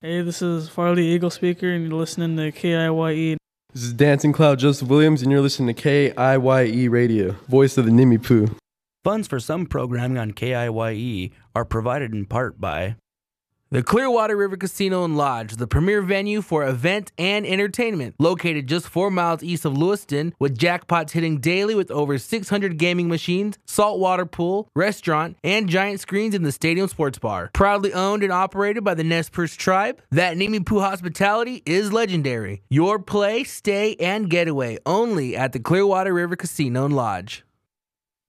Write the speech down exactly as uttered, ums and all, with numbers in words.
Hey, this is Farley Eagle Speaker, and you're listening to K I Y E. This is Dancing Cloud Joseph Williams, and you're listening to K I Y E Radio, voice of the Nimi Poo. Funds for some programming on K I Y E are provided in part by the Clearwater River Casino and Lodge, the premier venue for event and entertainment, located just four miles east of Lewiston, with jackpots hitting daily with over six hundred gaming machines, saltwater pool, restaurant, and giant screens in the stadium sports bar. Proudly owned and operated by the Nez Perce tribe, that Nimi Poo hospitality is legendary. Your play, stay, and getaway only at the Clearwater River Casino and Lodge.